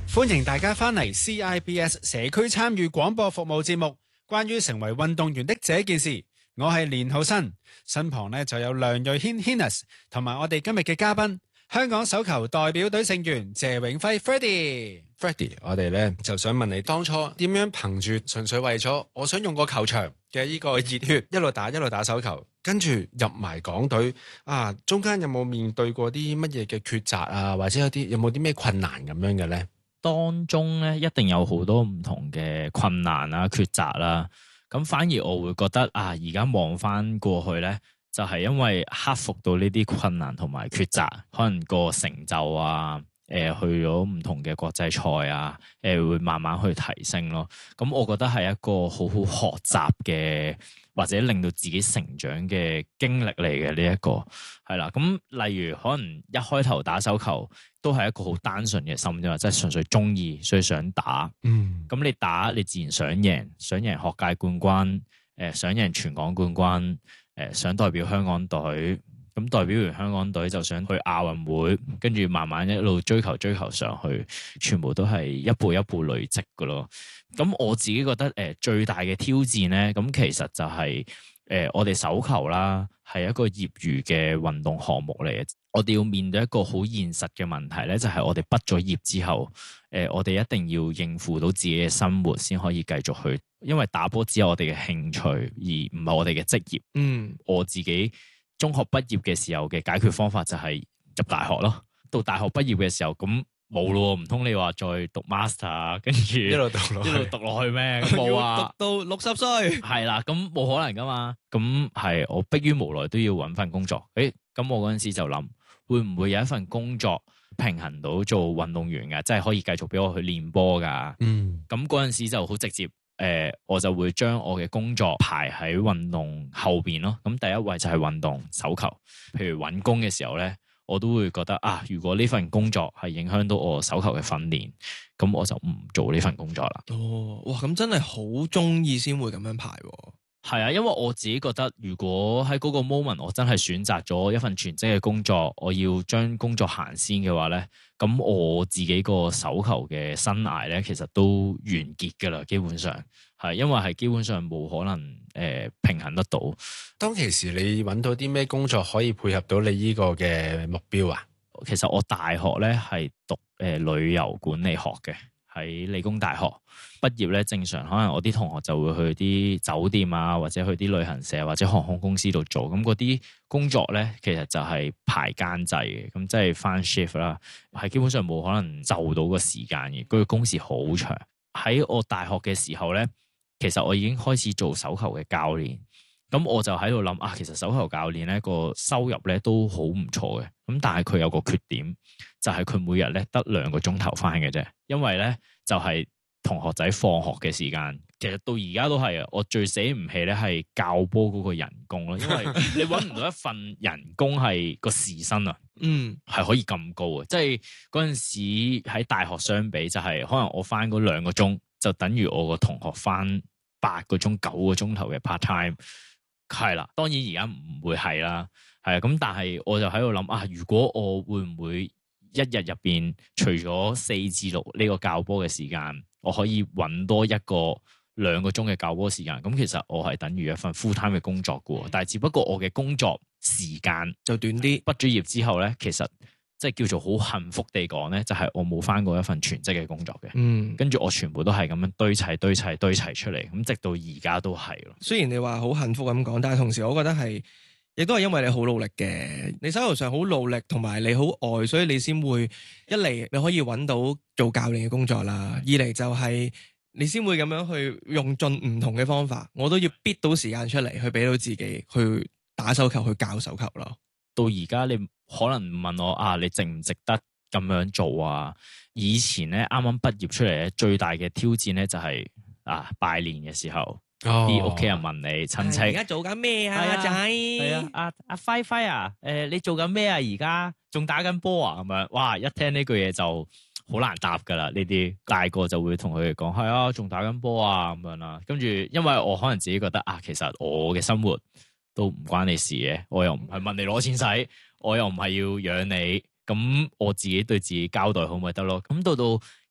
歡迎大家翻嚟 CIBS 社區參與廣播服務節目，關於成為運動員的這件事，我係連浩新，身旁呢就有梁瑞軒 Hinus 同埋我哋今日嘅嘉賓，香港手球代表隊成員謝永輝 Freddie，我哋呢就想問你當初點樣憑住純粹為咗我想用個球場嘅呢個熱血一路打手球，跟住入埋港隊啊，中間有冇面對過啲乜嘢嘅抉擇啊，或者有冇啲咩困難咁樣嘅呢？ 當中咧一定有好多唔同嘅困難啦、抉擇啦，咁反而我會覺得啊，而家望翻過去咧，就係因為克服到呢啲困難同埋抉擇，可能個成就啊，去咗唔同嘅國際賽啊，會慢慢去提升咯。咁我覺得係一個好好學習嘅，或者令到自己成長嘅經歷嚟嘅呢一個係啦。咁例如可能一開頭打手球都係一個好單純嘅心啫嘛，即係純粹中意，所以想打。咁你打，你自然想贏學界冠軍，想贏全港冠軍，想代表香港隊。咁代表完香港隊就想去亞運會，跟住慢慢一路追求上去，全部都係一步一步累積㗎咯。咁我自己覺得最大嘅挑戰咧，咁其實就係我哋手球啦，係一個業餘嘅運動項目嚟嘅。我哋要面對一個好現實嘅問題咧，就係我哋畢咗業之後，我哋一定要應付到自己嘅生活先可以繼續去，因為打波只係我哋嘅興趣，而唔係我哋嘅職業。我自己中學畢業嘅時候嘅解決方法就係入大學咯。到大學畢業嘅時候，咁冇咯，唔通你話再讀 master， 跟住一路讀落去咩？冇啊， 讀到60歲係啦，咁冇可能噶嘛。咁係我迫於無奈都要搵份工作。咁我嗰陣時就諗，會唔會有一份工作平衡到做運動員噶，即係可以繼續俾我去練波噶？咁嗰陣時就好直接。我就會將我嘅工作排喺運動後邊咯。咁第一位就係運動手球。譬如揾工嘅時候咧，我都會覺得啊，如果呢份工作係影響到我手球嘅訓練，咁我就唔做呢份工作啦。 哇，咁真係好中意先會咁樣排。 係啊，因為我自己覺得，如果喺嗰個 moment 我真係選擇咗一份全職嘅工作，我要將工作行先嘅話咧，咁我自己個手球嘅生涯咧，其實都完結噶啦，基本上係，因為係基本上冇可能平衡得到。 當其時你揾到啲咩工作可以配合到你呢個嘅目標啊？ 其實我大學咧係讀旅遊管理學嘅。喺理工大學畢業咧，正常可能我啲同學就會去啲酒店啊，或者去啲旅行社或者航空公司度做。咁嗰啲工作咧，其實就係排更制嘅，咁即係翻 shift 啦，係基本上冇可能就到個時間嘅，佢個工時好長。喺我大學嘅時候咧，其實我已經開始做手球嘅教練。咁我就喺度諗啊，其實手球教練咧個收入咧都好唔錯嘅，咁但係佢有個缺點，就係佢每日咧得2個鐘頭翻嘅啫，因為咧就係同學仔放學嘅時間。其實到而家都係啊，我最死唔氣咧係教波嗰個人工咯，因為你搵唔到一份人工係個時薪啊，係可以咁高啊，即係嗰陣時喺大學相比就係可能我翻嗰2個鐘就等於我個同學翻8個鐘9個鐘頭嘅 part time。係啦，當然而家唔會係啦，係啊，咁但係我就喺度諗啊，如果我會唔會一日入邊除咗4至6呢個教波嘅時間，我可以搵多一個2個鐘嘅教波時間，咁其實我係等於一份 full time 嘅工作㗎喎，但係只不過我嘅工作時間就短啲。畢咗業之後咧，其實即係叫做好幸福地講咧，就係我冇返過一份全職嘅工作嘅。跟住我全部都係咁樣堆砌出嚟，咁直到而家都係咯。 雖然你話好幸福咁講，但係同時我覺得係，亦都係因為你好努力嘅，你手頭上好努力，同埋你好愛，所以你先會一嚟你可以揾到做教練嘅工作啦，二嚟就係你先會咁樣去用盡唔同嘅方法，我都要逼到時間出嚟去俾到自己去打手球，去教手球咯。 到而家你可能問我啊，你值唔值得咁樣做啊？以前咧啱啱畢業出嚟咧，最大嘅挑戰咧就係拜年嘅時候，啲屋企人問你親戚， 而家做緊咩啊，阿仔？ 係啊，阿輝輝啊，你做緊咩啊？而家仲打緊波啊？咁樣，哇！一聽呢句嘢就好難答噶啦。呢啲大個就會同佢哋講，係啊，仲打緊波啊咁樣啦。跟住，因為我可能自己覺得其實我嘅生活都唔關你事嘅，我又唔係問你攞錢使，我又唔係要養你，咁我自己對自己交代好咪得咯。咁到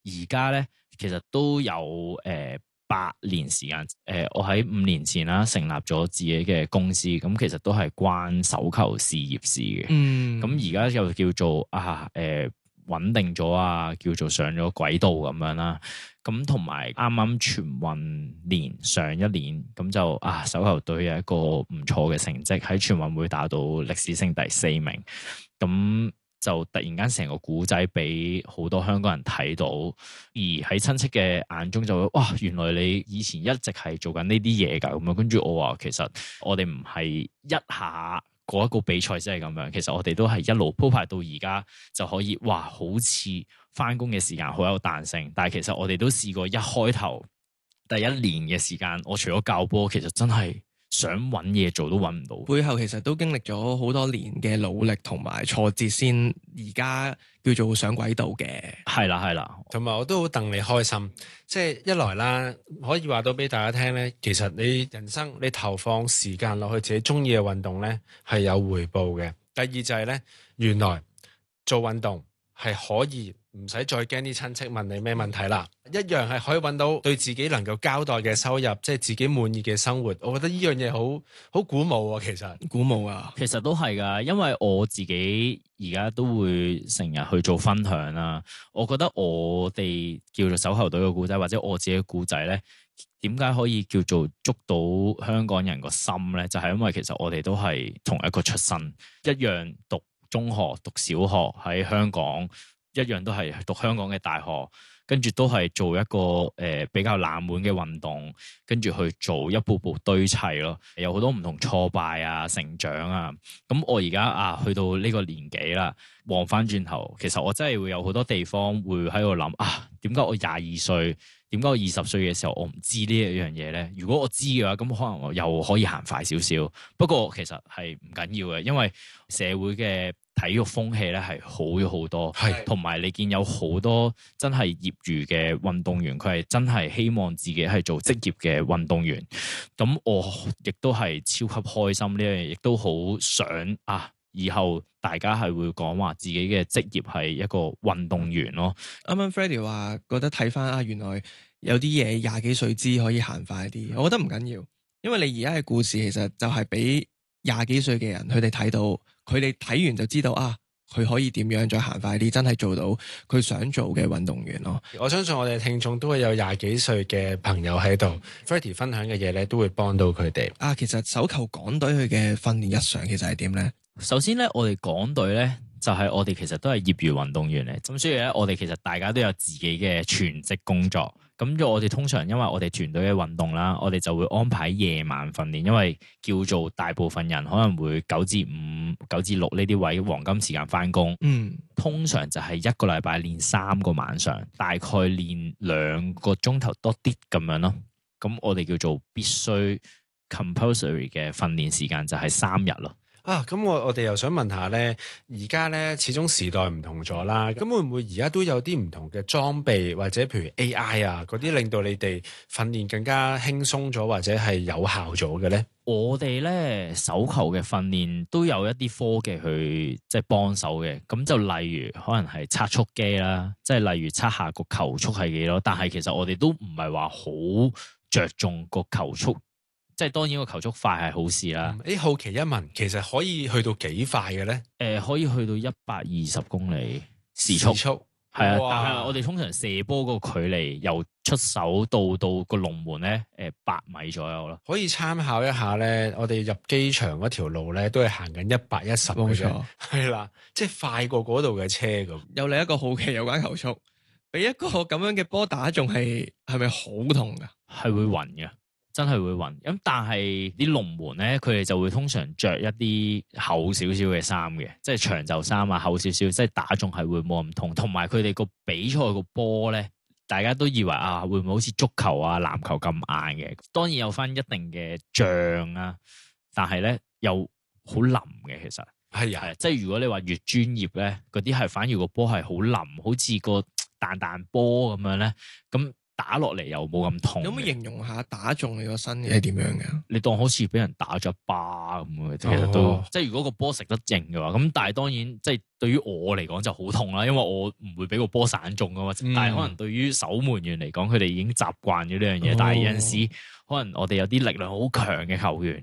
而家咧其實都有8年時間。我喺5年前啦成立咗自己嘅公司，咁其實都係關手球事業事嘅。咁而家又叫做穩定咗啊，叫做上咗軌道咁樣啦。咁同埋啱啱全運年上一年，咁就手球隊有一個唔錯嘅成績，喺全運會打到歷史性第4名。咁就突然間成個古仔俾好多香港人睇到，而喺親戚嘅眼中就會哇，原來你以前一直係做緊呢啲嘢㗎咁樣。跟住我話其實我哋唔係一下嗰一個比賽先係咁樣，其實我哋都係一路鋪排到而家就可以，哇！好似返工嘅時間好有彈性，但係其實我哋都試過一開頭第1年嘅時間，我除咗教波，其實真係想揾嘢做都揾唔到， 背後其實都經歷咗好多年嘅努力同埋挫折，先而家叫做上軌道嘅。 係啦， 同埋我都好戥你開心，即係一來啦，可以話到俾大家聽咧，其實你人生你投放時間落去自己中意嘅運動咧，係有回報嘅。第二就係咧，原來做運動係可以唔使再驚啲親戚問你咩問題啦，一樣係可以揾到對自己能夠交代嘅收入，即係自己滿意嘅生活。我覺得呢樣嘢好鼓舞啊，其實鼓舞啊， 其實都係㗎，因為我自己而家都會成日去做分享啦。我覺得我哋叫做手球隊嘅故仔，或者我自己嘅故仔咧，點解可以叫做捉到香港人個心咧？就係因為其實我哋都係同一個出身，一樣讀中學、讀小學喺香港。一樣都係讀香港嘅大學，跟住都係做一個比較冷門嘅運動，跟住去做一步步堆砌咯，有好多唔同挫敗啊、成長啊。咁我而家去到呢個年紀啦，望翻轉頭，其實我真係會有好多地方會喺度諗點解我22歲，點解我20歲嘅時候我唔知呢一樣嘢咧？如果我知嘅話，咁可能我又可以行快少少。不過其實係唔緊要嘅，因為社會嘅體育風氣咧係好咗好多，係同埋你見有好多真係業餘嘅運動員，佢係真係希望自己係做職業嘅運動員。咁我亦都係超級開心呢樣嘢，亦都好想以後大家係會講話自己嘅職業係一個運動員咯。 啱啱 Freddie 話覺得睇翻原來有啲嘢20幾歲知可以行快啲，我覺得唔緊要，因為你而家嘅故事其實就係俾20幾歲嘅人佢哋睇到，佢哋睇完就知道佢可以點樣再行快啲，真係做到佢想做嘅運動員咯。 我相信我哋聽眾都會有20幾歲嘅朋友喺度，Freddie 分享嘅嘢咧都會幫到佢哋。 其實手球港隊佢嘅訓練日常其實係點咧？ 首先咧，我哋港隊咧就係我哋其實都係業餘運動員嚟，咁所以咧我哋其實大家都有自己嘅全職工作。咁我哋通常因為我哋團隊嘅運動啦，我哋就會安排夜晚訓練，因為叫做大部分人可能會9至5、9至6呢啲位黃金時間返工。通常就係一個禮拜練3個晚上，大概練2個鐘頭多啲咁樣咯。咁我哋叫做必須 compulsory 嘅訓練時間就係3日咯。 咁我哋又想問下咧，而家咧始終時代唔同咗啦，咁會唔會而家都有啲唔同嘅裝備或者譬如 AI 嗰啲，令到你哋訓練更加輕鬆咗或者係有效咗嘅咧？ 我哋咧手球嘅訓練都有一啲科技去即係幫手嘅，咁就例如可能係測速機啦，即係例如測下個球速係幾多，但係其實我哋都唔係話好着重個球速。即係當然個球速快係好事啦。 好奇一問，其實可以去到幾快嘅咧？ 可以去到120公里時速。係啊，但係我哋通常射波嗰個距離由出手到個龍門咧，8米左右咯。 可以參考一下咧，我哋入機場嗰條路咧都係行緊110嘅。冇錯，係啦，即係快過嗰度嘅車咁。 有另一個好奇有關球速，俾一個咁樣嘅波打中係咪好痛噶？ 係會暈嘅。真係會暈，咁但係啲龍門咧，佢哋就會通常着一啲厚少少嘅衫嘅，即係長袖衫厚少少，即係打中係會冇咁痛。同埋佢哋個比賽個波咧，大家都以為會唔會好似足球籃球咁硬嘅？當然有翻一定嘅脹啊，但係咧又好腍嘅，其實係即係如果你話越專業咧，嗰啲係反而個波係好腍，好似個彈波咁樣咧，咁。 打落嚟又冇咁痛嘅。 有冇形容下打中你個身係點樣嘅？ 你當好似俾人打咗一巴咁嘅，其實都、 哦即係如果個波食得正嘅話，咁但係當然即係對於我嚟講就好痛啦，因為我唔會俾個波散中噶嘛。但係可能對於守門員嚟講，佢哋已經習慣咗呢樣嘢。但係有陣時可能我哋有啲力量好強嘅球員，